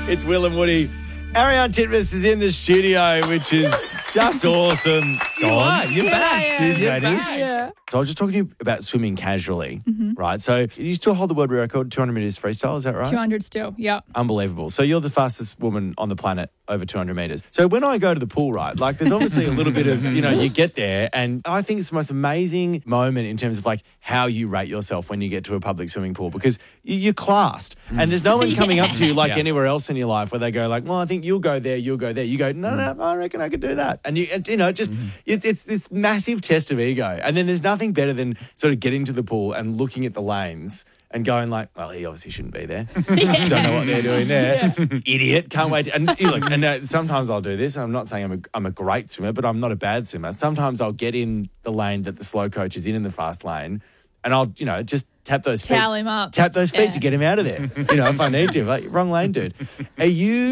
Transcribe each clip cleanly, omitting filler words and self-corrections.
It's Will and Woody. Ariane Titmus is in the studio, which is just awesome. You're back. Cheers, You're ladies. back. Yeah. So I was just talking to you about swimming casually, right? So you still hold the world record, 200 metres freestyle, is that right? 200 still, yeah. Unbelievable. So you're the fastest woman on the planet over 200 metres. So when I go to the pool, right, like there's obviously a little bit of, you get there and I think it's the most amazing moment in terms of like how you rate yourself when you get to a public swimming pool because you're classed and there's no one coming up to you like anywhere else in your life where they go like, well, I think you'll go there, you'll go there. You go, no, I reckon I could do that. And it's this massive test of ego. And then there's nothing better than sort of getting to the pool and looking at the lanes and going like, well, he obviously shouldn't be there. Don't know what they're doing there. Idiot. Can't wait. Sometimes I'll do this. I'm not saying I'm a great swimmer, but I'm not a bad swimmer. Sometimes I'll get in the lane that the slow coach is in the fast lane and I'll, just tap those feet. Towel him up. Tap those feet to get him out of there. If I need to. Like, wrong lane, dude. Do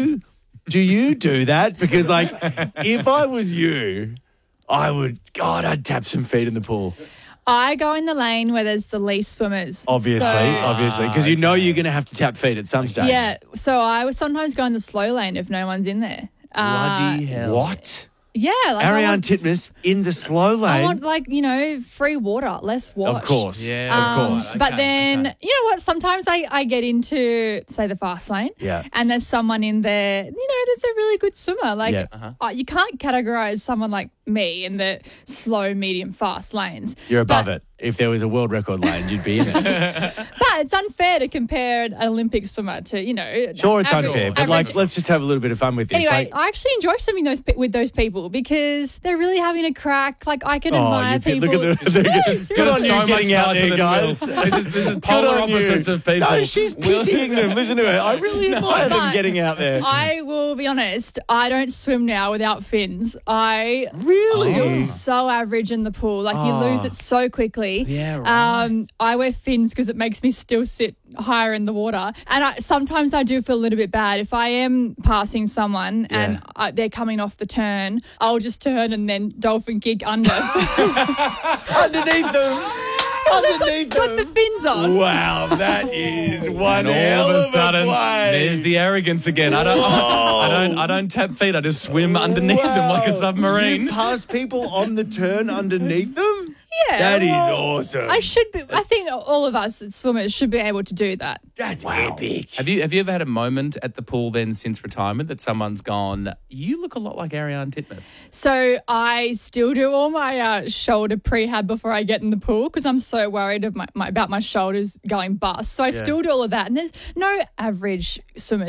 you do that? Because like, if I was you, I'd tap some feet in the pool. I go in the lane where there's the least swimmers. Obviously, because you're going to have to tap feet at some stage. Yeah, so I would sometimes go in the slow lane if no one's in there. Bloody hell. What? Yeah. Like Ariane Titmus in the slow lane. I want free water, less wash. Of course. Yeah, of course. But then, you know what? Sometimes I get into, say, the fast lane. Yeah. And there's someone in there, that's a really good swimmer. Like, you can't categorize someone like me in the slow, medium, fast lanes. You're above it. If there was a world record lane, you'd be in it. But it's unfair to compare an Olympic swimmer to, Sure, it's unfair. But, let's just have a little bit of fun with this. Anyway, I actually enjoy swimming with those people because they're really having a crack. Like, I can admire people. Look at the good on you getting out there, guys. This is polar opposites of people. No, she's pitying them. Listen to her. I really admire them getting out there. I will be honest. I don't swim now without fins. I really feel so average in the pool. Like, you lose it so quickly. Yeah, right. I wear fins because it makes me still sit higher in the water. And sometimes I do feel a little bit bad. If I am passing someone and they're coming off the turn, I'll just turn and then dolphin kick under. Underneath them. Got the fins on. Wow, that is one And hell all of a of sudden, play. there's the arrogance again. I don't tap feet. I just swim underneath them like a submarine. You pass people on the turn underneath them? Yeah, That is awesome. I think all of us as swimmers should be able to do that. That's epic. Have you ever had a moment at the pool then since retirement that someone's gone, you look a lot like Ariane Titmus? So I still do all my shoulder prehab before I get in the pool because I'm so worried about my shoulders going bust. So I still do all of that. And there's no average swimmer